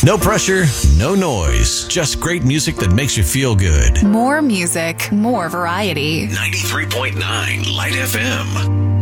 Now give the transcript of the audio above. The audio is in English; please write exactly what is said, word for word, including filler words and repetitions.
No pressure, no noise, just great music that makes you feel good. More music, more variety. ninety-three point nine Light F M.